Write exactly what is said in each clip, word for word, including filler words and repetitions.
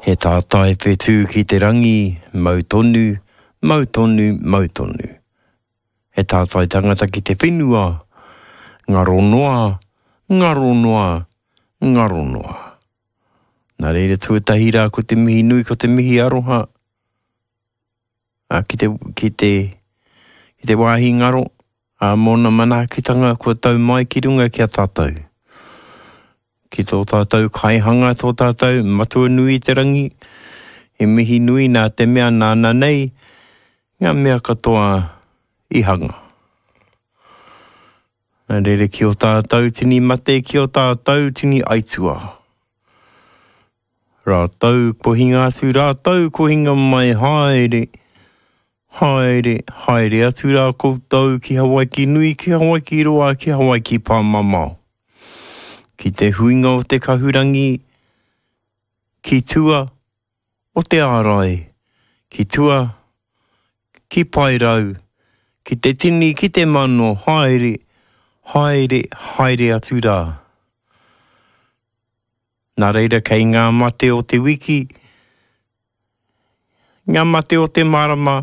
He tātai whetū ki te rangi, mau tonu, mau tonu, mau tonu. He tātai tangata ki te whenua, ngaro noa, ngaro noa, ngaro noa. Nā reira tuatahi rā ko te mihi nui, ko te mihi aroha. A, ki te, ki te, ki te wāhi ngaro, a mōna manakitanga kua tau mai ki runga ki a tātou. Ki tō tātou kaihanga, tō tātou matua nui te rangi, he mihi nui nā te mea nāna nei, ngā mea katoa i hanga. Nā rere ki o tātou tini mate, ki o tātou tini aitua. Rātou ko hinga atu, rātou ko hinga mai haere, haere, haere atu rā koutou ki Hawaii ki nui, ki Hawaii ki roa, ki Hawaii ki pāmamau. Ki te huinga o te kahurangi, ki tua o te ārai, ki tua, ki pairau, ki te tini, ki te mano, haere, haere, haere atu rā. Nā reira kei ngā mate o te wiki, ngā mate o te marama,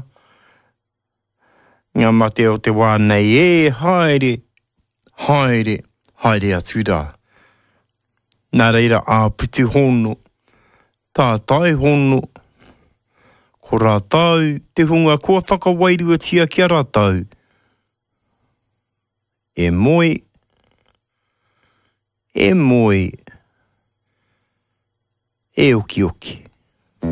ngā mate o te wānei, e haere, haere, haere atu rā. Nā reira āputu hono, tātai hono, ko rātau, te hunga kua whakawairua tia ki a rātau. E moi, e moi, e oki oki.